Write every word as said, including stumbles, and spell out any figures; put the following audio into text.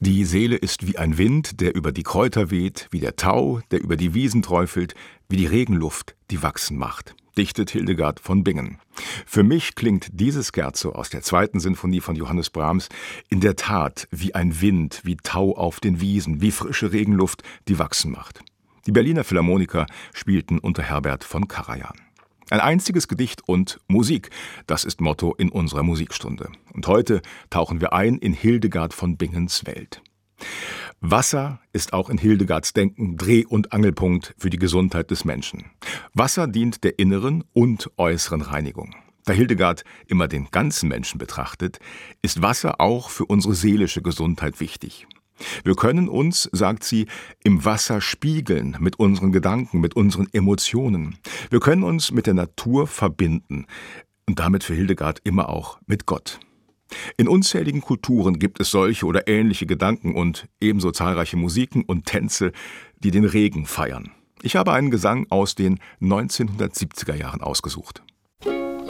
Die Seele ist wie ein Wind, der über die Kräuter weht, wie der Tau, der über die Wiesen träufelt, wie die Regenluft, die wachsen macht, dichtet Hildegard von Bingen. Für mich klingt dieses Scherzo aus der zweiten Sinfonie von Johannes Brahms in der Tat wie ein Wind, wie Tau auf den Wiesen, wie frische Regenluft, die wachsen macht. Die Berliner Philharmoniker spielten unter Herbert von Karajan. Ein einziges Gedicht und Musik, das ist Motto in unserer Musikstunde. Und heute tauchen wir ein in Hildegard von Bingens Welt. Wasser ist auch in Hildegards Denken Dreh- und Angelpunkt für die Gesundheit des Menschen. Wasser dient der inneren und äußeren Reinigung. Da Hildegard immer den ganzen Menschen betrachtet, ist Wasser auch für unsere seelische Gesundheit wichtig. Wir können uns, sagt sie, im Wasser spiegeln mit unseren Gedanken, mit unseren Emotionen. Wir können uns mit der Natur verbinden und damit für Hildegard immer auch mit Gott. In unzähligen Kulturen gibt es solche oder ähnliche Gedanken und ebenso zahlreiche Musiken und Tänze, die den Regen feiern. Ich habe einen Gesang aus den neunzehnhundertsiebziger Jahren ausgesucht.